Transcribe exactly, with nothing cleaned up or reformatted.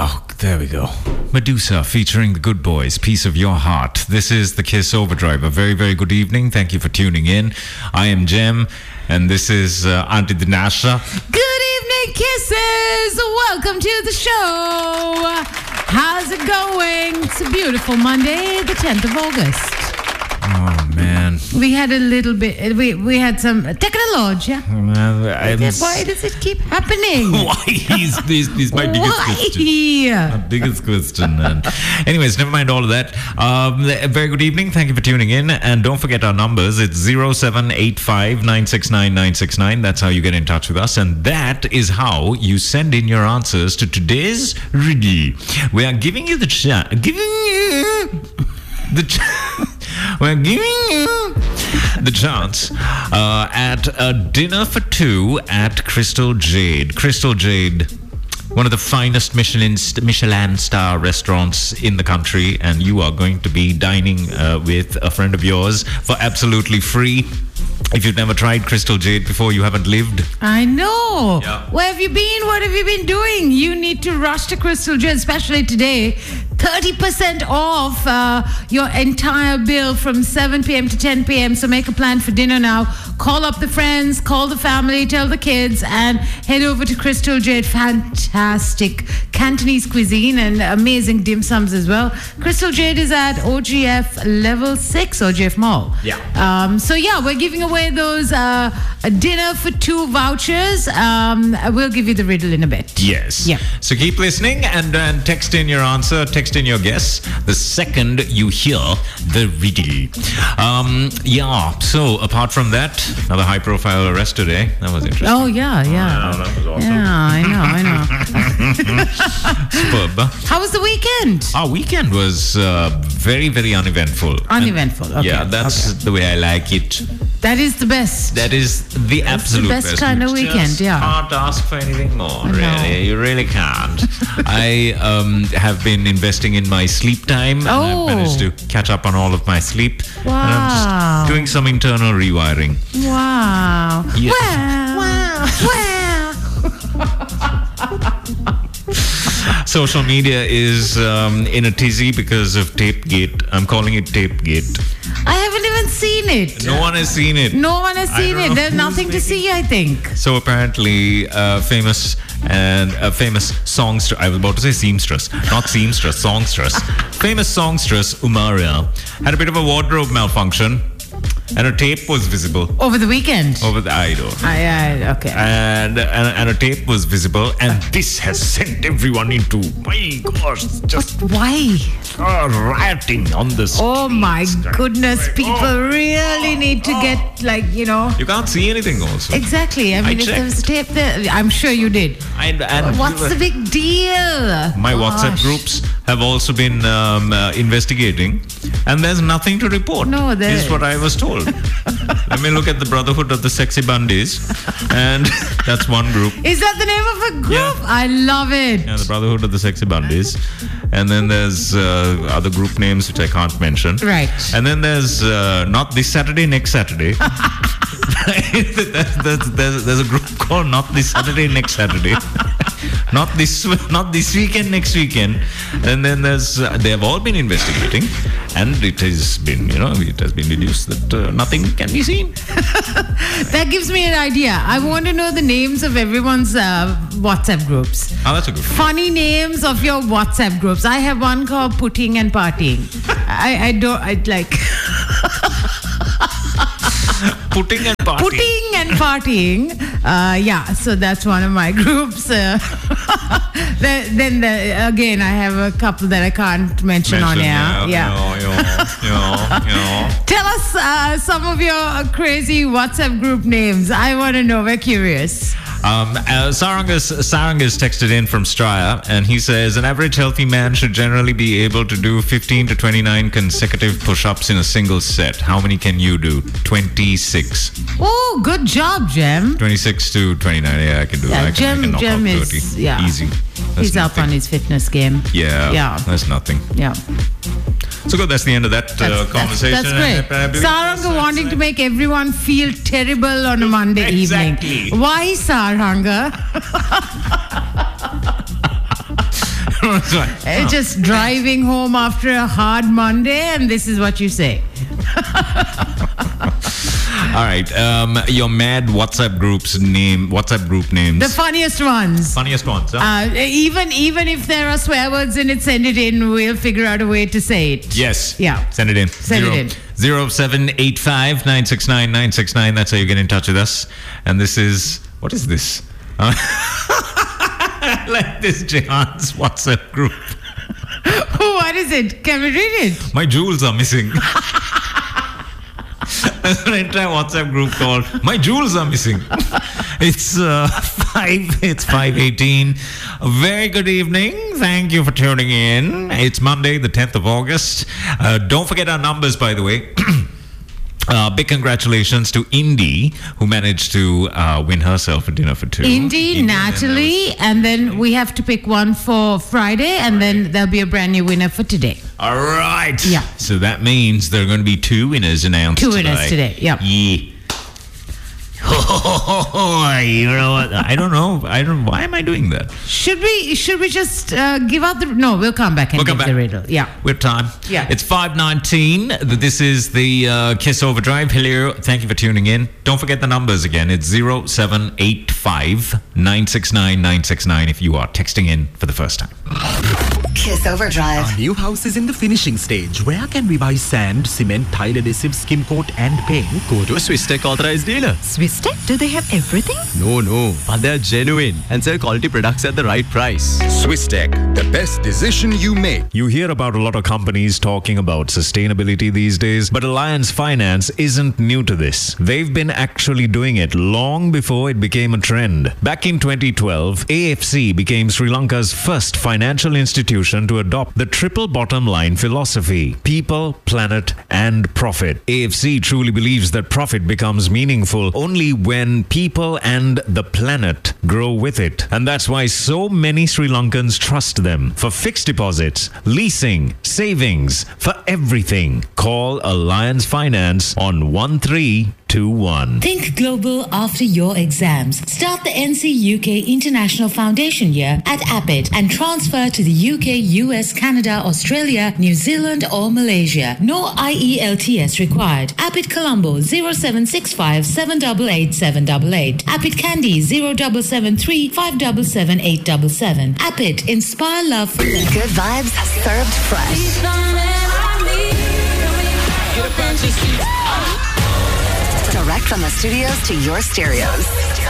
Oh, there we go. Medusa featuring the Good Boys, Piece of Your Heart. This is the Kiss Overdrive. A very, very good evening. Thank you for tuning in. I am Jem, and this is uh, Auntie Dinasha. Good evening, Kisses. Welcome to the show. How's it going? It's a beautiful Monday, the tenth of August. Oh, man. We had a little bit, we, we had some technology. Uh, Why does it keep happening? Why? He's, he's, he's my biggest Why? question. My biggest question. And anyways, never mind all of that. Um, a very good evening. Thank you for tuning in. And don't forget our numbers. It's zero seven eight five nine six nine nine six nine. That's how you get in touch with us. And that is how you send in your answers to today's riddle. We are giving you the chance. Giving you the chance. We're giving you the chance uh, at a dinner for two at Crystal Jade. Crystal Jade, one of the finest Michelin, Michelin star restaurants in the country, and you are going to be dining uh, with a friend of yours for absolutely free. If you've never tried Crystal Jade before, you haven't lived. I know. Yeah. Where have you been? What have you been doing? You need to rush to Crystal Jade, especially today. thirty percent off uh, your entire bill from seven p.m. to ten p.m. So make a plan for dinner now. Call up the friends, call the family, tell the kids, and head over to Crystal Jade. Fantastic Cantonese cuisine and amazing dim sums as well. Crystal Jade is at O G F Level six, O G F Mall. Yeah. Um, so yeah, we're giving away those uh, a dinner for two vouchers. Um, we'll give you the riddle in a bit. Yes. Yeah. So keep listening and, and text in your answer, text in your guess the second you hear the riddle. Um, yeah, so apart from that, another high profile arrest today. That was interesting. Oh, yeah, yeah. Oh, that was awesome. Yeah, I know, I know. Superb. How was the weekend? Our weekend was uh, very, very uneventful. Uneventful, And, okay. Yeah, that's okay. the way I like it. That is the best. That is the That's absolute the best best. kind You of weekend, just yeah. Can't ask for anything more, I know. really. You really can't. I um, have been investing in my sleep time, and Oh. I've managed to catch up on all of my sleep. And I'm Wow. just doing some internal rewiring. Wow. Yeah. Wow. Wow. Social media is um, in a tizzy because of Tapegate. I'm calling it Tapegate. I haven't even seen it. No one has seen it. No one has I seen don't it. know There's who's nothing to making- see, I think. So apparently, uh, famous and uh, famous songstress. I was about to say seamstress, not seamstress, songstress. Famous songstress Umaria had a bit of a wardrobe malfunction, and her tape was visible Over the weekend. over the eye door. I, I, okay. And, and and a tape was visible, and this has sent everyone into, my gosh, just Why? uh, rioting on the street. Oh my goodness, people Oh, really need to get, like, you know. You can't see anything also. Exactly. I mean, if checked. there was a tape there, I'm sure you did. And, and What's the big deal? My WhatsApp Gosh. groups have also been um, uh, investigating, and there's nothing to report. No, there is what I was told. Let me look at the Brotherhood of the Sexy Bundys, and that's one group. Is that the name of a group? Yeah. I love it. Yeah, the Brotherhood of the Sexy Bundys, and then there's uh, other group names which I can't mention. Right. And then there's uh, not this Saturday, next Saturday. there's, there's, there's, there's a group called Not This Saturday, Next Saturday. Not this, not this weekend, next weekend. And then there's, uh, they have all been investigating, and it has been, you know, it has been deduced that uh, nothing can be seen. That gives me an idea. I want to know the names of everyone's uh, WhatsApp groups. Oh, that's a good one. Funny names of your WhatsApp groups. I have one called Putting and Partying. I, I don't, I like... Putting and partying. Putting and partying. Uh, yeah, so that's one of my groups. Uh, then, then the, again, I have a couple that I can't mention, on air. yeah. Yeah. yeah, yeah, yeah. Tell us uh, some of your crazy WhatsApp group names. I want to know. We're curious. Um, uh, Sarangas, Sarangas texted in from Straya, and he says an average healthy man should generally be able to do fifteen to twenty-nine consecutive push-ups in a single set. How many can you do? twenty-six. Oh, good job, Jem. twenty-six to twenty-nine. Yeah, I can do Yeah, that. I can, I Jem, can knock Jem out is, thirty. yeah. Easy. That's He's up nothing. on his fitness game. Yeah, Yeah. that's nothing. Yeah. So good, that's the end of that uh, That's, conversation. that's, that's great. Uh, uh, Saranga wanting to make everyone feel terrible on a Monday Exactly. evening. Why, Saranga? Uh, Just driving home after a hard Monday, and this is what you say. All right. Um, your mad WhatsApp groups name, WhatsApp group names. The funniest ones. Funniest ones, huh? Uh, even even if there are swear words in it, send it in. We'll figure out a way to say it. Yes. Yeah. Send it in. Send Zero, it in. zero seven eight five nine six nine nine six nine. That's how you get in touch with us. And this is, what is this? Uh, I like this Jehan's WhatsApp group. What is it? Can we read it? My jewels are missing. There's an entire WhatsApp group called "My Jewels Are Missing." It's uh, five. It's five eighteen. A very good evening. Thank you for tuning in. It's Monday, the tenth of August. Uh, don't forget our numbers, by the way. Uh, big congratulations to Indy, who managed to uh, win herself a dinner for two. Indy, Indy Natalie, and then we have to pick one for Friday, and then there'll be a brand new winner for today. All right. Yeah. So that means there are going to be two winners announced Two today. winners today, yeah. Yeah. You know what? I don't know. I don't. Why am I doing that? Should we should we just uh, give out the? No, we'll come back and We'll give come back. the riddle. Yeah. We have time. Yeah. It's five nineteen. This is the uh, Kiss Overdrive. Hello. Thank you for tuning in. Don't forget the numbers again. It's zero seven eight five nine six nine nine six nine if you are texting in for the first time. Kiss Overdrive. Our new house is in the finishing stage. Where can we buy sand, cement, tile adhesive, skim coat and paint? Go to a Swisstech authorized dealer. Swisstech, do they have everything? No, no. But they're genuine and sell quality products at the right price. Swisstech, the best decision you make. You hear about a lot of companies talking about sustainability these days, but Alliance Finance isn't new to this. They've been actually doing it long before it became a trend. Back in twenty twelve, A F C became Sri Lanka's first financial institution to adopt the triple bottom line philosophy: people, planet, and profit. A F C truly believes that profit becomes meaningful only when people and the planet grow with it. And that's why so many Sri Lankans trust them for fixed deposits, leasing, savings, for everything. Call Alliance Finance on one three two one. Think global after your exams. Start the N C U K International Foundation year at Appit and transfer to the U K, U S, Canada, Australia, New Zealand or Malaysia. No I E L T S required. Appit Colombo zero seven six five seven eight eight seven eight eight. Appit Kandy zero seven seven three five seven seven eight seven seven. Appit, inspire love for life. Good vibes served fresh. Direct from the studios to your stereos.